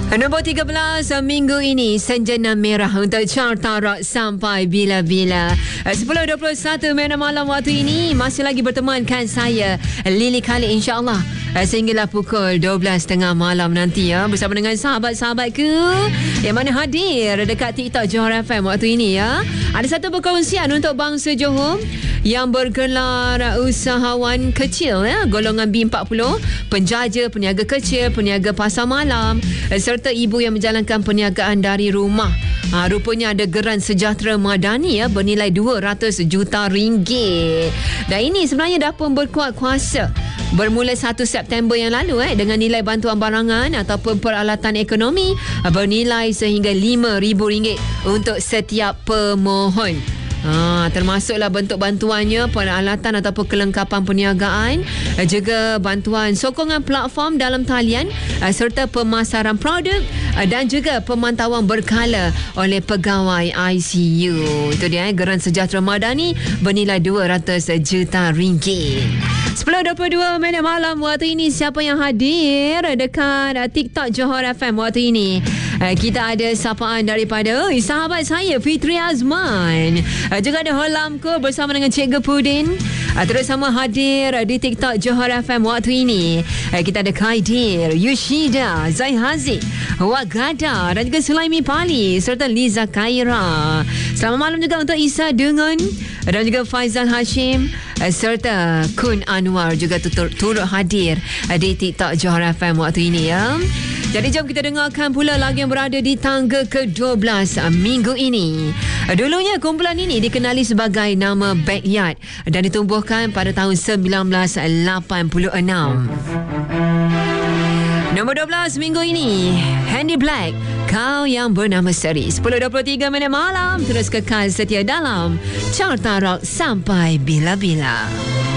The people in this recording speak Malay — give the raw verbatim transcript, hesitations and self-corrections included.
Nombor tiga belas minggu ini Sanjana Merah untuk Carta Rock sampai bila-bila. sepuluh dua puluh satu minit malam waktu ini masih lagi bertemankan saya Lily Khalid, insya-Allah sehinggalah pukul dua belas tiga puluh malam nanti ya, bersama dengan sahabat-sahabatku yang mana hadir dekat TikTok Johor F M waktu ini ya. Ada satu perkongsian untuk bangsa Johor yang bergelar usahawan kecil ya, golongan B empat puluh, penjaja, peniaga kecil, peniaga pasar malam serta ibu yang menjalankan perniagaan dari rumah. Ha, rupanya ada geran sejahtera madani ya bernilai dua ratus juta ringgit. Dan ini sebenarnya dah pun berkuat kuasa bermula satu September yang lalu eh dengan nilai bantuan barangan ataupun peralatan ekonomi bernilai sehingga lima ribu ringgit untuk setiap pemohon. Ha, termasuklah bentuk bantuannya peralatan ataupun kelengkapan perniagaan, juga bantuan sokongan platform dalam talian serta pemasaran produk dan juga pemantauan berkala oleh pegawai I C U. Itu dia eh, geran sejahtera madani bernilai dua ratus juta ringgit. sepuluh dua puluh dua minit malam waktu ini, siapa yang hadir dekat TikTok Johor F M waktu ini? Kita ada sapaan daripada oi, sahabat saya Fitri Azman, juga ada Holamko bersama dengan Cikgu Pudin terus sama hadir di TikTok Johor F M waktu ini. Kita ada Khaidir, Yushida, Zai Haziq, Wagada dan juga Sulaimi Pali serta Liza Kaira. Selamat malam juga untuk Isa Dengan dan juga Faizal Hashim serta Kun Anwar juga turut, turut hadir di TikTok Johor F M waktu ini ya. Jadi jom kita dengarkan pula lagu yang berada di tangga ke dua belas minggu ini. Dulunya kumpulan ini dikenali sebagai nama Backyard dan ditumbuhkan pada tahun sembilan belas lapan puluh enam. Nombor dua belas minggu ini, Handy Black, Kau Yang Bernama Seri. sepuluh dua puluh tiga minit malam, terus kekal setia dalam Carta Rock sampai bila-bila.